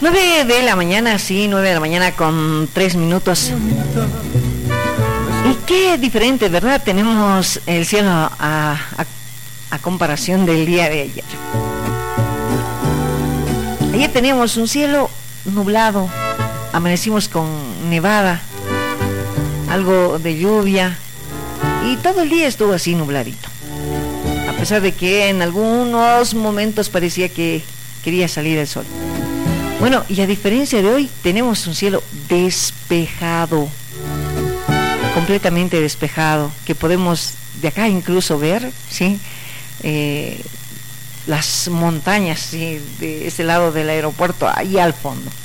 9 de la mañana, sí, 9 de la mañana con 3 minutos. Y qué diferente, ¿verdad? Tenemos el cielo a comparación del día de ayer. Ayer teníamos un cielo nublado, amanecimos con nevada, algo de lluvia, y todo el día estuvo así nubladito. A pesar de que en algunos momentos parecía que quería salir el sol. Bueno, y a diferencia de hoy, tenemos un cielo despejado, completamente despejado, que podemos de acá incluso ver, ¿sí? Las montañas, ¿sí? De ese lado del aeropuerto, ahí al fondo.